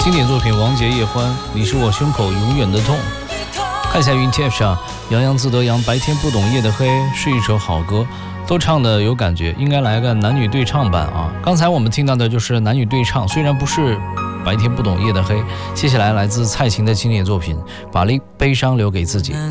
经典作品王杰叶欢，你是我胸口永远的痛。看一下云 TF 上，洋洋自得洋，白天不懂夜的黑是一首好歌，都唱的有感觉，应该来个男女对唱版啊。刚才我们听到的就是男女对唱，虽然不是白天不懂夜的黑。接下来来自蔡琴的经典作品，把悲伤留给自己。